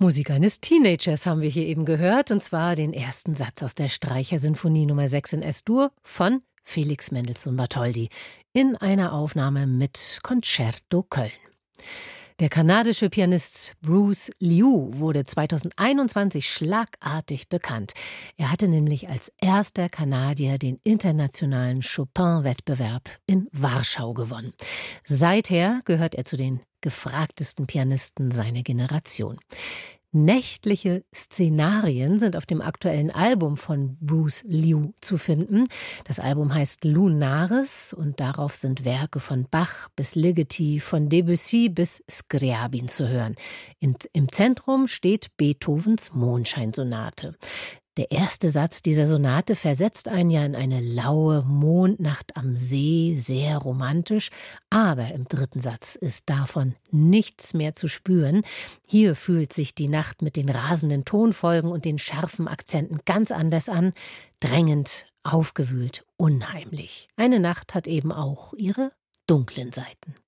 Musik eines Teenagers haben wir hier eben gehört, und zwar den ersten Satz aus der Streichersinfonie Nummer 6 in S-Dur von Felix Mendelssohn Bartholdy in einer Aufnahme mit Concerto Köln. Der kanadische Pianist Bruce Liu wurde 2021 schlagartig bekannt. Er hatte nämlich als erster Kanadier den internationalen Chopin-Wettbewerb in Warschau gewonnen. Seither gehört er zu den gefragtesten Pianisten seiner Generation. Nächtliche Szenarien sind auf dem aktuellen Album von Bruce Liu zu finden. Das Album heißt Lunaris und darauf sind Werke von Bach bis Ligeti, von Debussy bis Scriabin zu hören. Im Zentrum steht Beethovens Mondscheinsonate. Der erste Satz dieser Sonate versetzt einen ja in eine laue Mondnacht am See, sehr romantisch. Aber im dritten Satz ist davon nichts mehr zu spüren. Hier fühlt sich die Nacht mit den rasenden Tonfolgen und den scharfen Akzenten ganz anders an. Drängend, aufgewühlt, unheimlich. Eine Nacht hat eben auch ihre dunklen Seiten.